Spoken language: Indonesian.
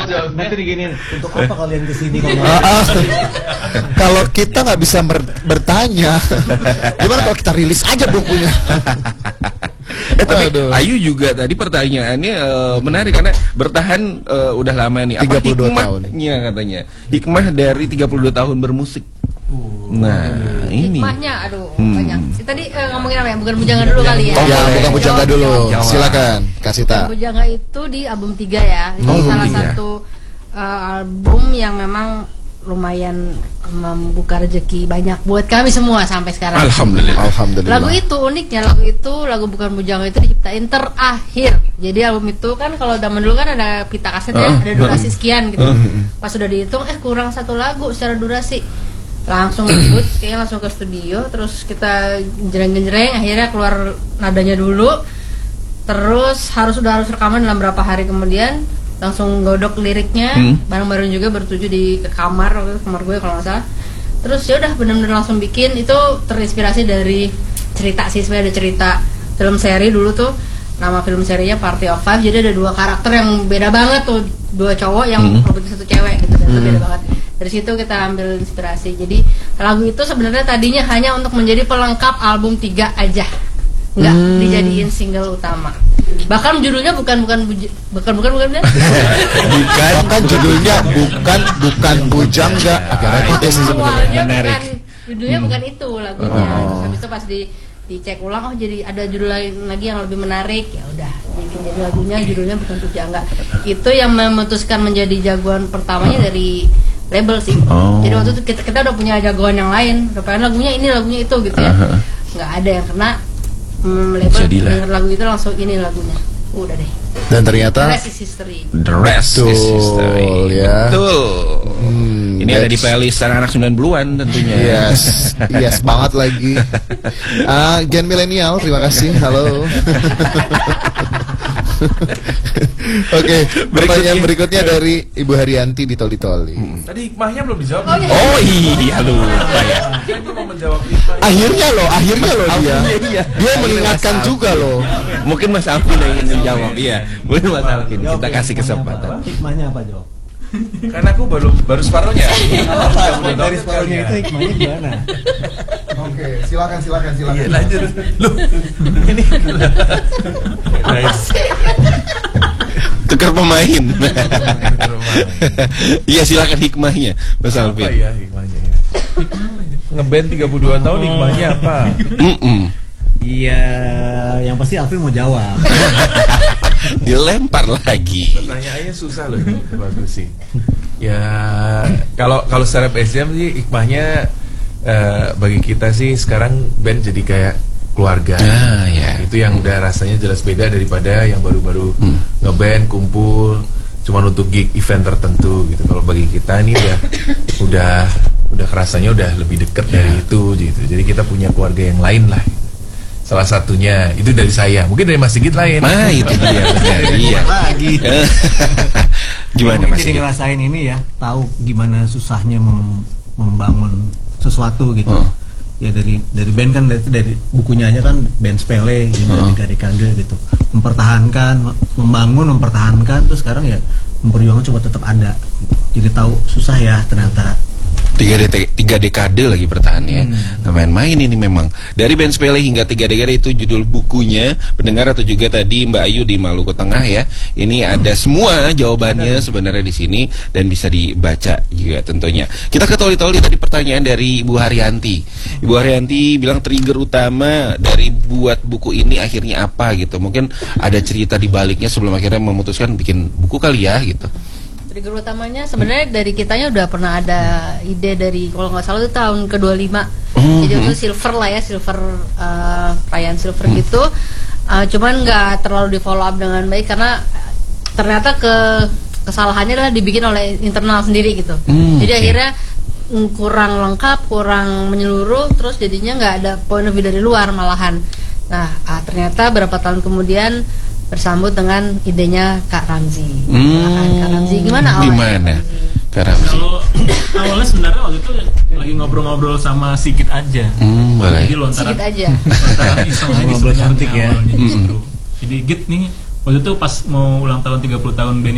Nanti diginiin, untuk apa kalian kesini kalau Kalau kita nggak bisa bertanya, gimana kalau kita rilis aja bukunya? Tapi Ayu juga tadi pertanyaannya menarik karena bertahan udah lama nih. Apa 32 tahun. hikmahnya katanya? Hikmah dari 32 tahun bermusik. Nah, ini. Hikmahnya, banyak. Tadi ngomongin apa ya? Bukan Bujangga dulu kali ya? Oh ya, bukan Bujangga dulu. Silakan, kasih Bukan tahu. Bujangga itu di album 3 ya. Ini salah satu album yang memang lumayan membuka rezeki banyak buat kami semua sampai sekarang. Alhamdulillah. Lagu itu uniknya, lagu Bukan Bujangga itu diciptain terakhir. Jadi album itu kan kalau zaman dulu kan ada pita kaset ya, ada durasi sekian gitu. Pas sudah dihitung, kurang satu lagu secara durasi. Langsung ngebut, kayaknya langsung ke studio, terus kita genjreng-genjreng, akhirnya keluar nadanya dulu. Terus harus rekaman dalam berapa hari kemudian, langsung godok liriknya, bareng-bareng juga bertuju di kamar gue kalau nggak salah. Terus ya udah benar-benar langsung bikin. Itu terinspirasi dari cerita sih, sebenarnya ada cerita film seri dulu tuh, nama film serinya Party of Five. Jadi ada 2 karakter yang beda banget tuh, 2 cowok yang ngebutin 1 cewek gitu, dan itu beda banget. Dari situ kita ambil inspirasi. Jadi lagu itu sebenarnya tadinya hanya untuk menjadi pelengkap album 3 aja, nggak dijadiin single utama. Bahkan judulnya bukan judulnya bukan Bujangga. Judulnya bukan itu lagunya. Terus habis itu pas dicek ulang, jadi ada judul lain lagi yang lebih menarik, ya udah jadi lagunya judulnya Bukan Bujangga. Itu yang memutuskan menjadi jagoan pertamanya dari label sih. Jadi waktu itu kita udah punya jagoan yang lain, udah pengen lagunya itu gitu ya. Nggak ada yang kena label denger lagu itu langsung ini lagunya. Udah deh. Dan ternyata The Rest is History. The Rest is History. Ya. Betul. Ini ada di playlist anak-anak 90-an tentunya. Yes banget lagi. Gen milenial, terima kasih. Halo. Oke, pertanyaan berikutnya dari Ibu Haryanti di Toli-Toli. Tadi hikmahnya belum dijawab. Oh iya, lupa ya. Saya mau menjawab hikmah. Akhirnya loh dia mengingatkan juga loh. Mungkin Mas Alvin yang ingin menjawab. Iya, mungkin Mas Alvin. Kita kasih kesempatan. Hikmahnya apa, Jo? Karena aku baru separuhnya. Dari separuhnya itu hikmahnya gimana? Oke, silakan. Iya, lanjut. Loh, ini Tukar pemain. Iya, silakan hikmahnya, Mas apa Alvin. ya hikmahnya ya? Ngeband 32 tahun hikmahnya apa? Iya, yang pasti Alvin mau jawab. Dilempar lagi. Pertanyaannya susah loh ini, bagus sih. Ya, kalau secara BSM sih hikmahnya bagi kita sih sekarang band jadi kayak keluarga. Ya. Itu yang udah rasanya jelas beda daripada yang baru-baru ngeband kumpul cuman untuk gig event tertentu gitu. Kalau bagi kita ini udah kerasanya udah lebih deket dari itu gitu. Jadi kita punya keluarga yang lain lah. Salah satunya itu dari saya, mungkin dari Mas Sigit lain. Nah, itu dia. Iya. Lagi. Gimana Mas Jadi Sigit? ngerasain ini ya, tahu gimana susahnya membangun sesuatu gitu. Ya dari band kan dari bukunya aja kan band sepele gimana dekade gitu. Mempertahankan terus sekarang ya memperjuangkan coba tetap ada. Jadi tahu susah ya ternyata. 3 dekade lagi bertahannya. Nggak main-main ini memang. Dari band sepele hingga 3 dekade itu judul bukunya. Pendengar atau juga tadi Mbak Ayu di Maluku Tengah ya. Ini ada semua jawabannya sebenarnya di sini dan bisa dibaca juga tentunya. Kita ke Toli-Toli tadi pertanyaan dari Ibu Haryanti. Ibu Haryanti bilang trigger utama dari buat buku ini akhirnya apa gitu. Mungkin ada cerita di baliknya sebelum akhirnya memutuskan bikin buku kali ya gitu. Trigger utamanya sebenarnya dari kitanya udah pernah ada ide dari kalau nggak salah itu tahun ke-25. Jadi itu silver lah ya, perayaan silver gitu. Cuman nggak terlalu di follow up dengan baik karena ternyata kesalahannya adalah dibikin oleh internal sendiri gitu. Jadi akhirnya kurang lengkap, kurang menyeluruh, terus jadinya nggak ada point of view dari luar malahan. Nah ternyata berapa tahun kemudian bersambut dengan idenya Kak Ramzi. Kak Ramzi gimana awalnya? Gimana? Kak Ramzi. Kalau awalnya sebenarnya waktu itu lagi ngobrol-ngobrol sama Sigit aja. Boleh. Jadi lontaran Sigit aja. iseng aja Ngobrol cantik ya. awalnya justru. Jadi Git nih waktu itu pas mau ulang tahun 30 tahun band